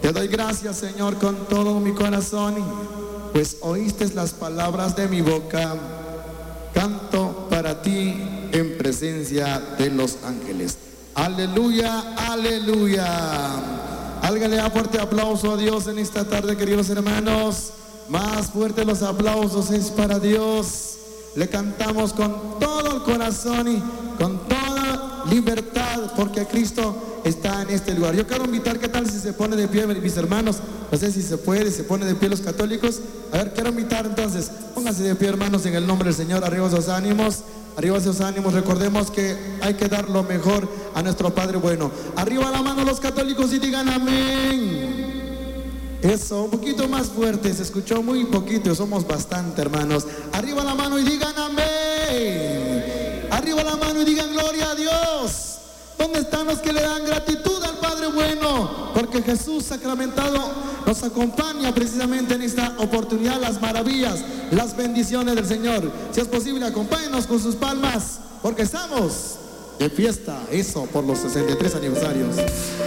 Te doy gracias, Señor, con todo mi corazón, pues oíste las palabras de mi boca. Canto para ti en presencia de los ángeles. Aleluya, aleluya. Hágale un fuerte aplauso a Dios en esta tarde, queridos hermanos. Más fuerte los aplausos es para Dios. Le cantamos con todo el corazón y con toda libertad, porque Cristo está en este lugar. Yo quiero invitar, ¿qué tal si se pone de pie, mis hermanos? No sé si se puede, se pone de pie los católicos. A ver, quiero invitar entonces, pónganse de pie, hermanos, en el nombre del Señor. Arriba esos ánimos, arriba esos ánimos. Recordemos que hay que dar lo mejor a nuestro Padre bueno. Arriba la mano los católicos y digan amén. Eso, un poquito más fuerte, se escuchó muy poquito, somos bastante, hermanos. Arriba la mano y digan amén. Arriba la mano y digan gloria a Dios. ¿Dónde están los que le dan gratitud al Padre bueno? Porque Jesús sacramentado nos acompaña precisamente en esta oportunidad, las maravillas, las bendiciones del Señor. Si es posible, acompáñenos con sus palmas, porque estamos de fiesta, eso, por los 63 aniversarios.